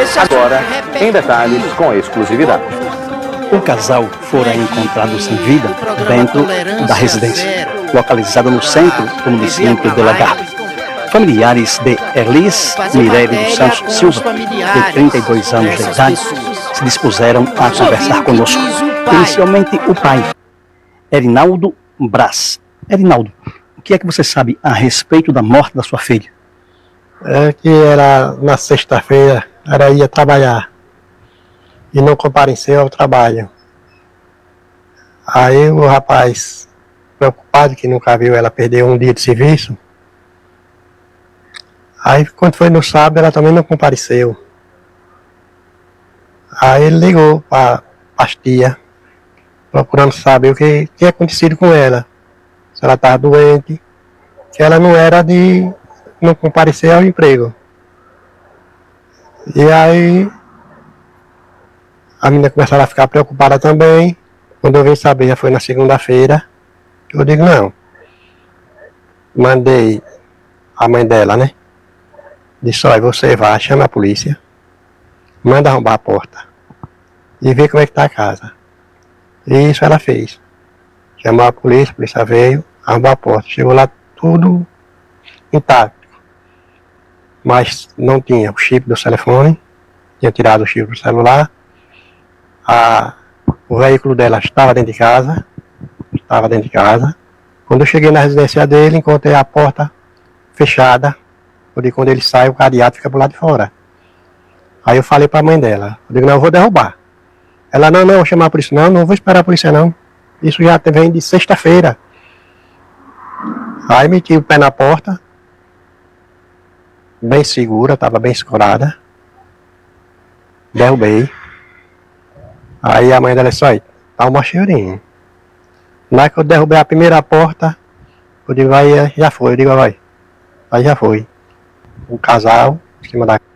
Agora, em detalhes, com exclusividade. O casal fora encontrado sem vida dentro da residência, localizada no centro do município de Lagarto. Familiares de Elis Mirelle dos Santos Silva, de 32 anos de idade, se dispuseram a conversar conosco. Inicialmente, o pai, Erinaldo Braz. Erinaldo, o que é que você sabe a respeito da morte da sua filha? É que era na sexta-feira, ela ia trabalhar e não compareceu ao trabalho. Aí o rapaz, preocupado que nunca viu ela perder um dia de serviço, aí quando foi no sábado ela também não compareceu. Aí ele ligou para a tia, procurando saber o que tinha acontecido com ela. Se ela estava doente, que ela não era de não comparecer ao emprego. E aí a menina começaram a ficar preocupada também. Quando eu vim saber, já foi na segunda-feira. Eu digo, não. Mandei a mãe dela, né? Disse, olha, você vai, chama a polícia, manda arrombar a porta e ver como é que está a casa. E isso ela fez. Chamou a polícia veio, arrombou a porta. Chegou lá tudo intacto. Mas não tinha o chip do telefone, tinha tirado o chip do celular. O veículo dela estava dentro de casa. Quando eu cheguei na residência dele, encontrei a porta fechada. Quando ele sai, o cadeado fica pro lado de fora. Aí eu falei para a mãe dela, eu digo, não, eu vou derrubar. Ela, não, vou chamar a polícia. Não vou esperar a polícia não. Isso já vem de sexta-feira. Aí meti o pé na porta, bem segura, estava bem escorada. Derrubei. Aí a mãe dela disse, olha, tá um mocheirinho. Na hora que eu derrubei a primeira porta, eu digo, aí já foi. Eu digo, vai. Aí já foi. Um casal em cima da